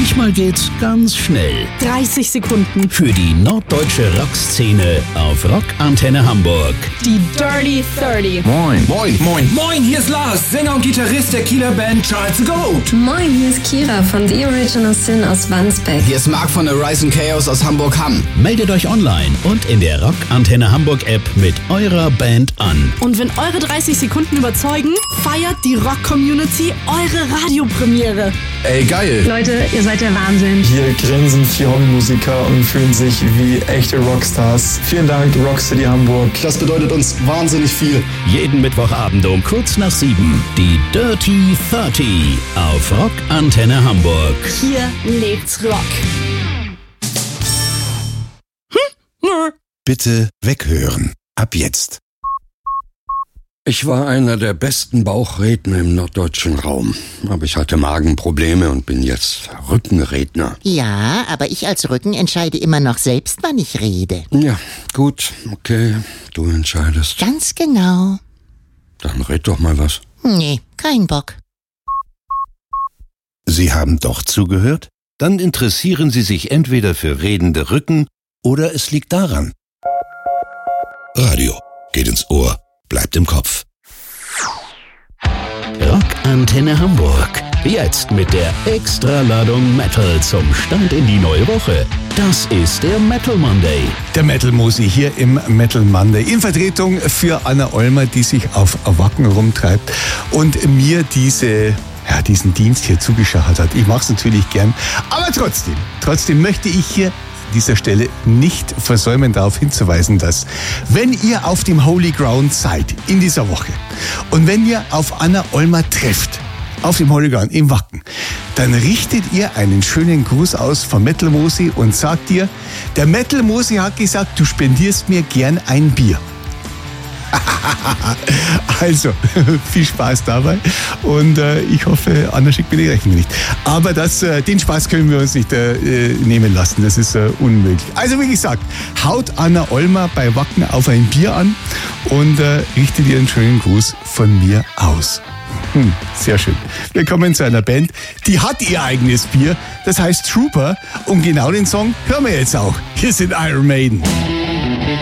Manchmal geht's ganz schnell. 30 Sekunden. Für die norddeutsche Rockszene auf Rockantenne Hamburg. Die Dirty 30. Moin. Moin. Moin. Moin, hier ist Lars, Sänger und Gitarrist der Kieler Band Charles the Goat. Moin, hier ist Kira von The Original Sin aus Wandsbek. Hier ist Marc von Horizon Chaos aus Hamburg-Hamm. Meldet euch online und in der Rockantenne Hamburg App mit eurer Band an. Und wenn eure 30 Sekunden überzeugen, feiert die Rock-Community eure Radiopremiere. Ey, geil. Leute, ihr seid der Wahnsinn. Hier grinsen 4 Hobbymusiker und fühlen sich wie echte Rockstars. Vielen Dank, Rockcity Hamburg. Das bedeutet uns wahnsinnig viel. Jeden Mittwochabend um kurz nach 7. Die Dirty 30 auf Rockantenne Hamburg. Hier lebt's Rock. Bitte weghören. Ab jetzt. Ich war einer der besten Bauchredner im norddeutschen Raum. Aber ich hatte Magenprobleme und bin jetzt Rückenredner. Ja, aber ich als Rücken entscheide immer noch selbst, wann ich rede. Ja, gut, okay, du entscheidest. Ganz genau. Dann red doch mal was. Nee, kein Bock. Sie haben doch zugehört? Dann interessieren Sie sich entweder für redende Rücken oder es liegt daran. Radio geht ins Ohr, bleibt im Kopf. Rockantenne Hamburg. Jetzt mit der Extraladung Metal zum Start in die neue Woche. Das ist der Metal Monday. Der Metal Musi hier im Metal Monday. In Vertretung für Anna Olmer, die sich auf Wacken rumtreibt und mir diesen Dienst hier zugeschaut hat. Ich mache es natürlich gern, aber trotzdem möchte ich hier an dieser Stelle nicht versäumen, darauf hinzuweisen, dass wenn ihr auf dem Holy Ground seid in dieser Woche und wenn ihr auf Anna Olmer trefft, auf dem Holy Ground im Wacken, dann richtet ihr einen schönen Gruß aus vom Metal Musi und sagt ihr, der Metal Musi hat gesagt, du spendierst mir gern ein Bier. Also, viel Spaß dabei und ich hoffe, Anna schickt mir die Rechnung nicht. Aber den Spaß können wir uns nicht nehmen lassen, das ist unmöglich. Also wie gesagt, haut Anna Olmer bei Wacken auf ein Bier an und richtet ihr einen schönen Gruß von mir aus. Sehr schön. Wir kommen zu einer Band, die hat ihr eigenes Bier, das heißt Trooper und genau den Song hören wir jetzt auch. Hier sind Iron Maiden.